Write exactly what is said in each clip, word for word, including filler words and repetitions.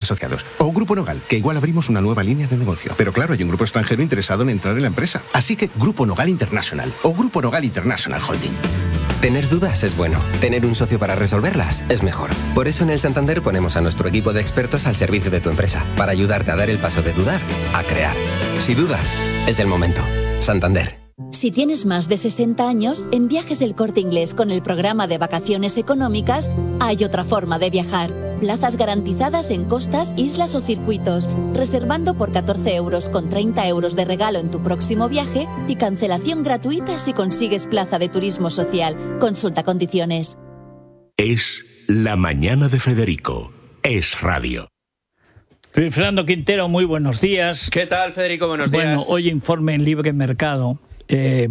asociados. O Grupo Nogal, que igual abrimos una nueva línea de negocio. Pero claro, hay un grupo extranjero interesado en entrar en la empresa. Así que Grupo Nogal International o Grupo Nogal International Holding. Tener dudas es bueno. Tener un socio para resolverlas es mejor. Por eso en el Santander ponemos a nuestro equipo de expertos al servicio de tu empresa, para ayudarte a dar el paso de dudar a crear. Si dudas, es el momento. Santander. Si tienes más de sesenta años, en Viajes El Corte Inglés con el programa de vacaciones económicas, hay otra forma de viajar. Plazas garantizadas en costas, islas o circuitos, reservando por catorce euros con treinta euros de regalo en tu próximo viaje y cancelación gratuita si consigues plaza de turismo social. Consulta condiciones. Es La Mañana de Federico. Es radio. Fernando Quintero, muy buenos días. ¿Qué tal, Federico? Buenos días. Bueno, hoy informe en Libre Mercado. Eh,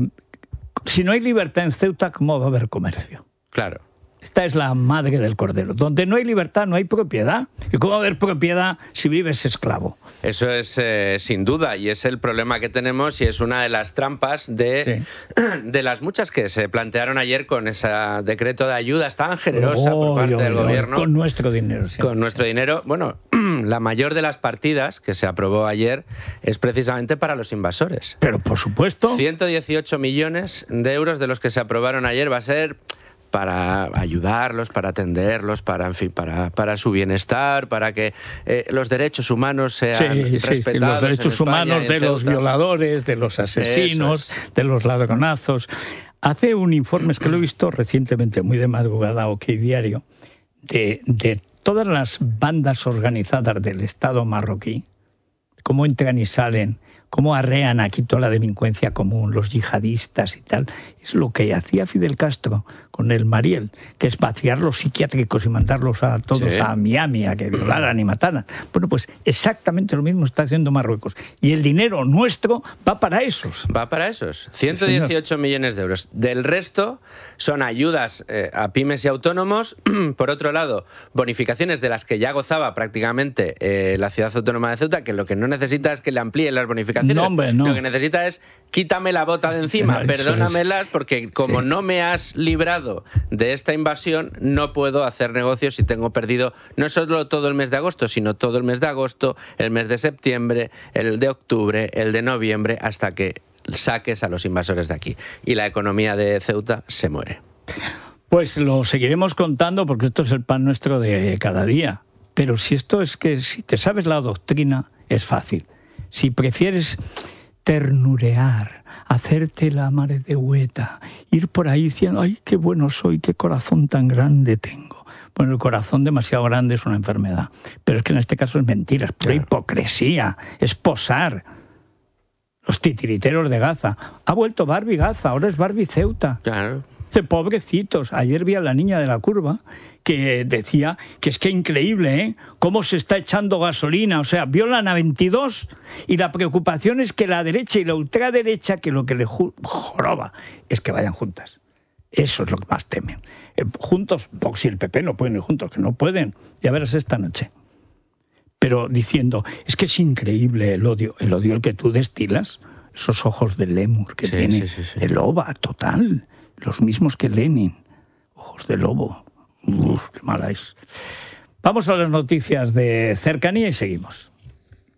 si no hay libertad en Ceuta, ¿cómo va a haber comercio? Claro. Esta es la madre del cordero. Donde no hay libertad, no hay propiedad. ¿Y cómo va a haber propiedad si vives esclavo? Eso es eh, sin duda, y es el problema que tenemos y es una de las trampas de, sí. de las muchas que se plantearon ayer con ese decreto de ayudas tan generosa oh, por parte oh, del oh, gobierno. Con nuestro dinero. Sí. Con nuestro dinero. Bueno, la mayor de las partidas que se aprobó ayer es precisamente para los invasores. Pero por supuesto. ciento dieciocho millones de euros de los que se aprobaron ayer va a ser para ayudarlos, para atenderlos, para, en fin, para, para su bienestar, para que eh, los derechos humanos sean sí, respetados. Sí, sí, los derechos humanos de los violadores, de los asesinos, es. de los ladronazos. Hace un informe, es que lo he visto recientemente, muy de madrugada, OK Diario, de, de todas las bandas organizadas del Estado marroquí, cómo entran y salen, cómo arrean aquí toda la delincuencia común, los yihadistas y tal. Es lo que hacía Fidel Castro con el Mariel, que es vaciar los psiquiátricos y mandarlos a todos sí. a Miami a que violaran y mataran. Bueno, pues exactamente lo mismo está haciendo Marruecos. Y el dinero nuestro va para esos. Va para esos. ciento dieciocho sí, millones de euros. Del resto son ayudas eh, a pymes y autónomos. Por otro lado, bonificaciones de las que ya gozaba prácticamente eh, la ciudad autónoma de Ceuta, que lo que no necesita es que le amplíen las bonificaciones. No, hombre, no. Lo que necesita es quítame la bota de encima, no, perdónamelas, es. porque como sí. no me has librado de esta invasión, no puedo hacer negocios y tengo perdido no solo todo el mes de agosto, sino todo el mes de agosto, el mes de septiembre, el de octubre, el de noviembre, hasta que saques a los invasores de aquí. Y la economía de Ceuta se muere. Pues lo seguiremos contando porque esto es el pan nuestro de cada día. Pero si esto es que si te sabes la doctrina, es fácil. Si prefieres ternurear, hacerte la mare de hueta, ir por ahí diciendo, ay, qué bueno soy, qué corazón tan grande tengo. Bueno, el corazón demasiado grande es una enfermedad, pero es que en este caso es mentira, es pura hipocresía, es posar. Los titiriteros de Gaza. Ha vuelto Barbie Gaza, ahora es Barbie Ceuta. Claro. Pobrecitos. Ayer vi a la niña de la curva que decía que es que increíble, ¿eh? Cómo se está echando gasolina. O sea, violan a veintidós y la preocupación es que la derecha y la ultraderecha, que lo que le joroba es que vayan juntas. Eso es lo que más temen. Eh, juntos, Vox y el P P no pueden ir juntos, que no pueden. Ya verás esta noche. Pero diciendo, es que es increíble el odio. El odio el que tú destilas, esos ojos de lémur que sí, tiene, sí, sí, sí. de loba, total. Los mismos que Lenin. Ojos de lobo. Uf, qué mala es. Vamos a las noticias de cercanía y seguimos.